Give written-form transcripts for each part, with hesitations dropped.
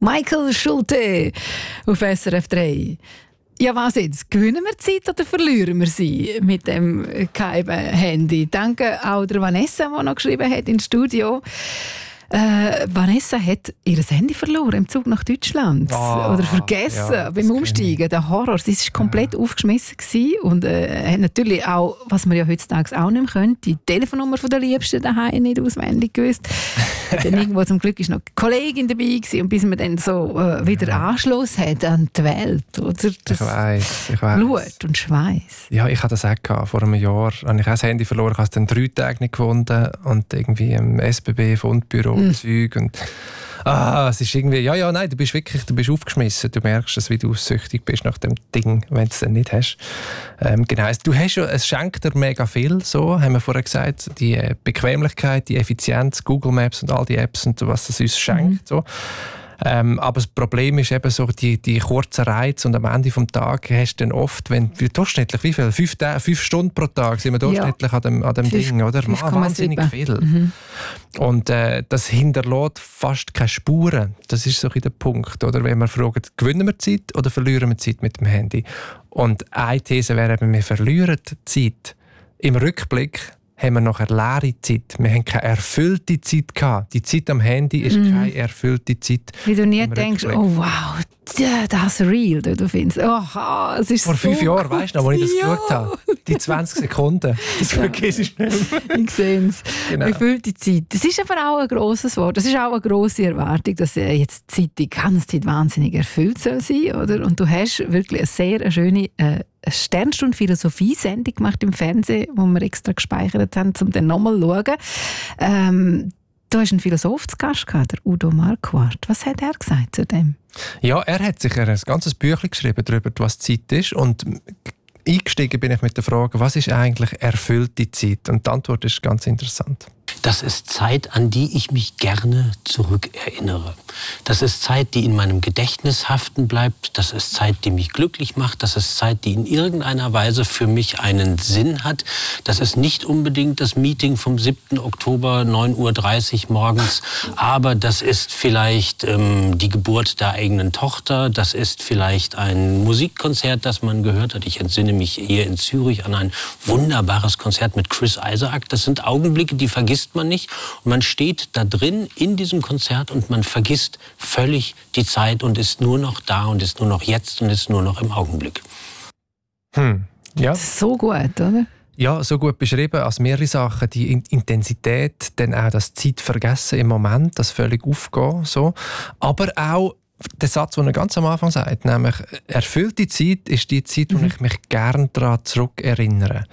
Michael Schulte auf SRF 3. Ja, was jetzt? Gewinnen wir Zeit oder verlieren wir sie mit dem geheimen Handy? Danke auch der Vanessa, die noch geschrieben hat ins Studio. Vanessa hat ihr Handy verloren im Zug nach Deutschland. Oder vergessen beim Umsteigen. Der Horror. Sie war komplett aufgeschmissen gewesen und hat natürlich auch, was man ja heutzutage auch nicht mehr können, die Telefonnummer von der Liebsten daheim nicht auswendig gewusst. Dann irgendwo zum Glück ist noch eine Kollegin dabei gewesen, und bis man dann so wieder Anschluss hat an die Welt. Oder? Ich weiss. Blut und Schweiß. Ja, ich hatte das auch gehabt. Vor einem Jahr habe ich auch das Handy verloren. Ich habe es dann 3 Tage nicht gefunden und irgendwie im SBB-Fundbüro Zeug und es ist irgendwie, nein, du bist aufgeschmissen. Du merkst es, wie du süchtig bist nach dem Ding, wenn du es dann nicht hast. Genau, du hast ja, es schenkt dir mega viel, so haben wir vorher gesagt, die Bequemlichkeit, die Effizienz, Google Maps und all die Apps und was das uns schenkt. So. Aber das Problem ist eben so die kurzen Reize und am Ende des Tages hast du dann oft, wenn wir durchschnittlich, wie viel? 5 Stunden pro Tag sind wir durchschnittlich an dem Ding, oder? Wahnsinnig viel. Und das hinterlässt fast keine Spuren. Das ist so der Punkt, oder? Wenn wir fragen, gewinnen wir Zeit oder verlieren wir Zeit mit dem Handy? Und eine These wäre eben, wir verlieren Zeit. Im Rückblick haben wir nachher leere Zeit. Wir haben keine erfüllte Zeit gehabt. Die Zeit am Handy ist keine erfüllte Zeit. Wie du nie denkst, oh wow, das ist real. Du findest, es ist vor 5 Jahren, weißt du noch, als ich das geschaut habe? Die 20 Sekunden. Das vergisst ich nicht mehr. Ich sehe es. Genau. Erfüllte Zeit. Das ist aber auch ein grosses Wort. Das ist auch eine grosse Erwartung, dass jetzt die ganze Zeit wahnsinnig erfüllt soll sein, oder? Und du hast wirklich eine sehr schöne eine Sternstunde Philosophie-Sendung gemacht im Fernsehen, wo wir extra gespeichert haben, um dann nochmal zu schauen. Du hast einen Philosoph zu Gast gehabt, der Udo Marquardt. Was hat er gesagt zu dem? Ja, er hat sich ein ganzes Büchlein geschrieben darüber, was Zeit ist. Und eingestiegen bin ich mit der Frage, was ist eigentlich erfüllte Zeit? Und die Antwort ist ganz interessant. Das ist Zeit, an die ich mich gerne zurückerinnere. Das ist Zeit, die in meinem Gedächtnis haften bleibt. Das ist Zeit, die mich glücklich macht. Das ist Zeit, die in irgendeiner Weise für mich einen Sinn hat. Das ist nicht unbedingt das Meeting vom 7. Oktober, 9:30 Uhr morgens. Aber das ist vielleicht die Geburt der eigenen Tochter. Das ist vielleicht ein Musikkonzert, das man gehört hat. Ich entsinne mich hier in Zürich an ein wunderbares Konzert mit Chris Isaak. Das sind Augenblicke, die vergisst man nicht. Und man steht da drin in diesem Konzert und man vergisst völlig die Zeit und ist nur noch da und ist nur noch jetzt und ist nur noch im Augenblick. Ja. So gut, oder? Ja, so gut beschrieben als mehrere Sachen. Die Intensität, dann auch das Zeitvergessen im Moment, das völlig aufgehen. So. Aber auch der Satz, den er ganz am Anfang sagt, nämlich erfüllte Zeit ist die Zeit, wo ich mich gerne daran zurückerinnere.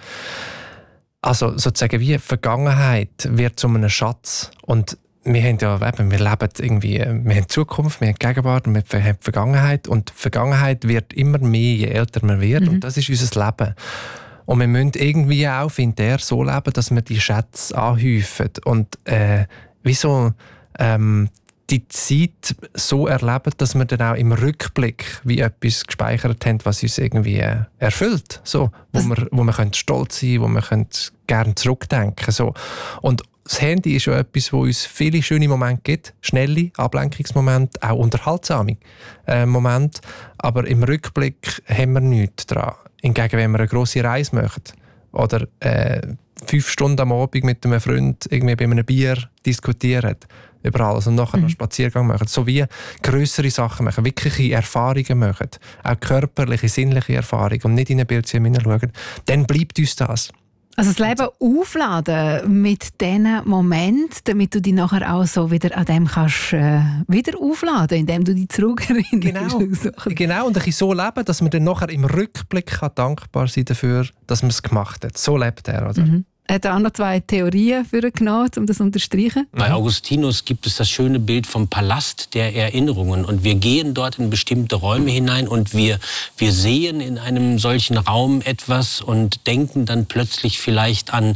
Also sozusagen wie Vergangenheit wird zu einem Schatz. Und wir haben ja, wir leben irgendwie, wir haben Zukunft, wir haben Gegenwart und wir haben Vergangenheit. Und die Vergangenheit wird immer mehr, je älter man wird. Und das ist unser Leben. Und wir müssen irgendwie auch, findet er, so leben, dass wir die Schätze anhäufen. Und wieso die Zeit so erleben, dass wir dann auch im Rückblick wie etwas gespeichert haben, was uns irgendwie erfüllt. So, wo wir stolz sein können, wo wir gerne zurückdenken. So. Und das Handy ist ja etwas, wo uns viele schöne Momente gibt. Schnelle Ablenkungsmomente, auch unterhaltsame Momente. Aber im Rückblick haben wir nichts dran. Hingegen, wenn wir eine grosse Reise machen oder 5 Stunden am Abend mit einem Freund irgendwie bei einem Bier diskutieren über alles und nachher einen Spaziergang machen, sowie grössere Sachen machen, wirkliche Erfahrungen machen, auch körperliche, sinnliche Erfahrungen und nicht in ein Bildschirm hineinschauen, dann bleibt uns das. Also das Leben aufladen mit diesen Momenten, damit du dich nachher auch so wieder an dem kannst wieder aufladen, indem du dich zurückerinnerst. Genau, und ein bisschen so leben, dass man dann nachher im Rückblick dankbar sein dafür, dass man es gemacht hat. So lebt er, oder? Hat er auch noch 2 Theorien für genommen, um das zu unterstreichen? Bei Augustinus gibt es das schöne Bild vom Palast der Erinnerungen. Und wir gehen dort in bestimmte Räume hinein und wir sehen in einem solchen Raum etwas und denken dann plötzlich vielleicht an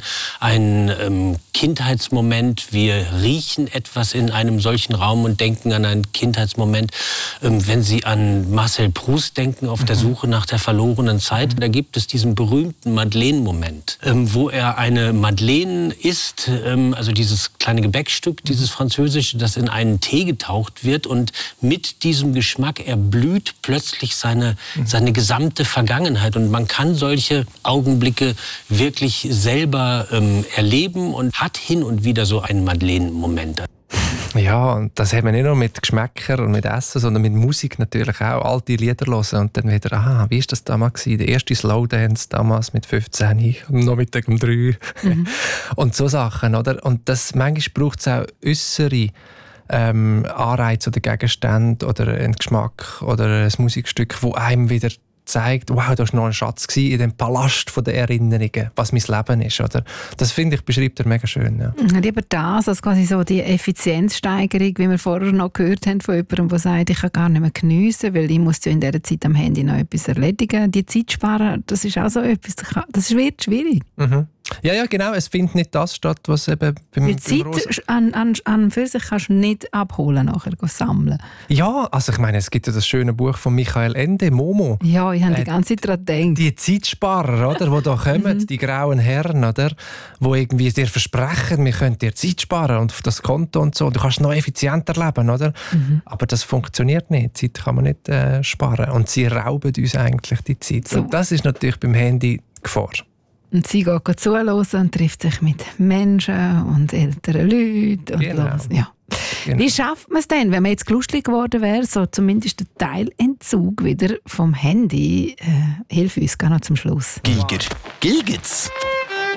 einen Kindheitsmoment. Wir riechen etwas in einem solchen Raum und denken an einen Kindheitsmoment. Wenn Sie an Marcel Proust denken, auf der Suche nach der verlorenen Zeit, da gibt es diesen berühmten Madeleine-Moment, wo er eine eine Madeleine isst, also dieses kleine Gebäckstück, dieses französische, das in einen Tee getaucht wird und mit diesem Geschmack erblüht plötzlich seine gesamte Vergangenheit. Und man kann solche Augenblicke wirklich selber erleben und hat hin und wieder so einen Madeleine-Moment. Ja, und das haben wir nicht nur mit Geschmäckern und mit Essen, sondern mit Musik natürlich auch. Alte Lieder hören und dann wieder, wie war das damals gewesen? Der erste Slowdance damals mit 15, am Nachmittag um 3. Und so Sachen, oder? Und das, manchmal braucht es auch äußere Anreize oder Gegenstände oder einen Geschmack oder ein Musikstück, wo einem wieder zeigt, wow, da war noch ein Schatz in dem Palast der Erinnerungen, was mein Leben ist. Oder? Das finde ich, beschreibt er mega schön. Ja. Lieber das als quasi so die Effizienzsteigerung, wie wir vorher noch gehört haben von jemandem, der sagt, ich kann gar nicht mehr geniessen, weil ich muss ja in dieser Zeit am Handy noch etwas erledigen. Die Zeit sparen, das ist auch so etwas, das wird schwierig. Mhm. Ja, genau. Es findet nicht das statt, was eben beim Zeit an für sich kannst du nicht abholen, nachher sammeln. Ja, also ich meine, es gibt ja das schöne Buch von Michael Ende, Momo. Ja, ich habe die ganze Zeit daran gedacht. Die Zeitsparer, oder, die da kommen, die grauen Herren, oder, die irgendwie dir versprechen, wir können dir Zeit sparen und auf das Konto und so. Du kannst es noch effizienter leben, oder? Aber das funktioniert nicht. Zeit kann man nicht sparen. Und sie rauben uns eigentlich die Zeit. So. Und das ist natürlich beim Handy die Gefahr. Und sie geht zuhören und trifft sich mit Menschen und älteren Leuten. Und genau. Ja. Genau. Wie schafft man es denn, wenn man jetzt lustig geworden wäre, so zumindest der Teilentzug wieder vom Handy? Hilf uns, geh noch zum Schluss. Gilgit's.